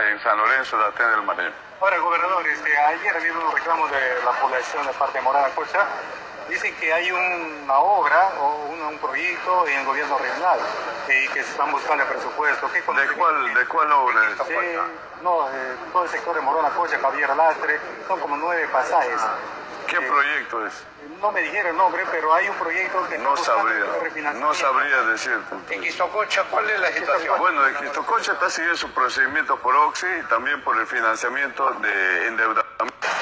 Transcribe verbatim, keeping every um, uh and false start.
acá en San Lorenzo de Atenas del Manejo. Ahora, gobernador, este, ayer ha habido un reclamo de la población de parte de Morona Cocha. Dicen que hay una obra o un, un proyecto en el gobierno regional y que se están buscando el presupuesto. ¿Qué ¿De cuál, ¿De cuál obra es? Sí, no, eh, todo el sector de Morona Cocha, Javier Lastre, son como nueve pasajes. ¿Qué eh, proyecto es? No me dijeron el nombre, pero hay un proyecto que no sabría, no sabría decirte. ¿En Quistococha cuál es la situación? Bueno, en Quistococha está siguiendo su procedimiento por Oxy y también por el financiamiento de endeudamiento.